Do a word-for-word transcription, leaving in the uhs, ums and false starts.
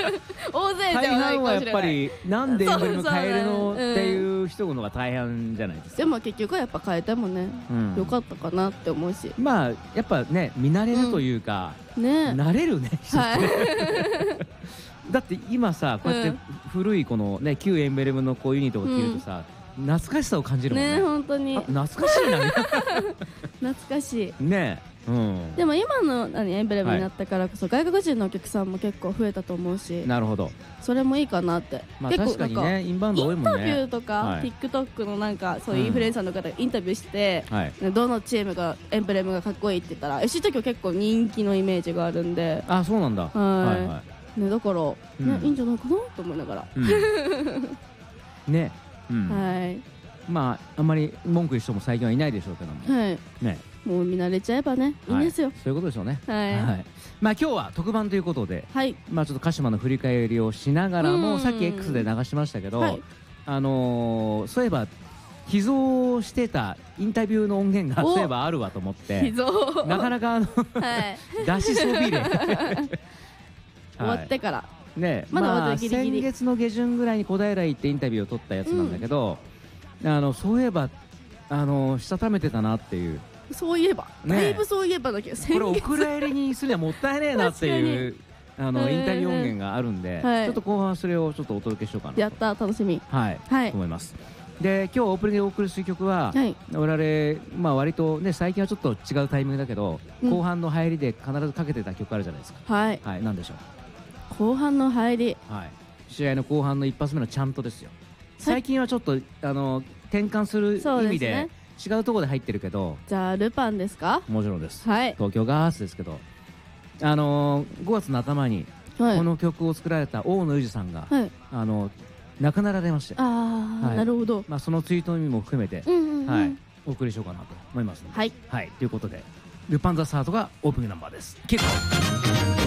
大勢じ大ゃない半はやっかもしれない。 ぱりなんでエンブレム変えるのっそうそうねていう人のが大半じゃないですか。 でも結局はやっぱ変えてもね、 うんよかったかなって思うしまあやっぱね見慣れるというか、 ね。 慣れるね、 はいだって今さこうやって古いこのね旧エンブレムのこうユニットを着るとさ、懐かしさを感じるもんね。 ね、本当にあ懐かしいなみたい懐かしい。 なねえ、うん、 でも今の何エンブレムになったからこそ、外国人のお客さんも結構増えたと思うし、 なるほど。 それもいいかなって。 まあ結構確かにねインバウンド多いもんね。 インタビューとか、 はい TikTok のなんかそういうインフルエンサーの方がインタビューして、 はい、 どのチームがエンブレムがかっこいいって言ったら エフシー 東京結構人気のイメージがあるんで、 あそうなんだ。 はいはいはい、 ね、だから、ねうんいいんじゃないかなと思いながら、 うん、ね、うん、 はいまああんまり文句言う人も最近はいないでしょうけども、 はい、 ね、 もう見慣れちゃえばねいいんですよ。 はい、そういうことでしょうね。 はいはいまあ今日は特番ということで、 はいまあちょっと鹿島の振り返りをしながらも、 うんさっき X で流しましたけど、 はい、 あのー、そういえば秘蔵してたインタビューの音源がおそういえばあるわと思って秘蔵なかなかあのはい出しそびれ終わってから、 ね、 まだまだまあギリギリ先月の下旬ぐらいに小平行ってインタビューを取ったやつなんだけど、あのそういえばあのしたためてたなっていう、 そういえば、 ねだいぶそういえばだけどこれお蔵入りにするにはもったいねえなっていうあのインタビュー音源があるんで、 はいちょっと後半それをちょっとお届けしようかなと、 やった楽しみ。 はいはいと思います。で今日オープニングでお送りする曲は、 はい我々、まあ、割と、ね、最近はちょっと違うタイミングだけど、 うん後半の入りで必ずかけてた曲あるじゃないですか。 はい、 はい、なんでしょ後半の入り、 う、はい、試合の後半の一発目のちゃんとですよ。最近はちょっとあの転換する意味でそうで違うところで入ってるけど、 じゃあルパンですか。 もちろんです、 はい東京ガースですけど、あのー、ごがつの頭にはいこの曲を作られた大野裕二さんが、 はい、 あの亡くなられまして、 ああ、 はいなるほど。 まあ、そのツイートの意味も含めて、 うんうんうん、 はい、お送りしようかなと思いますので、 はいはい、ということでルパンザサードがオープニングナンバーです。結構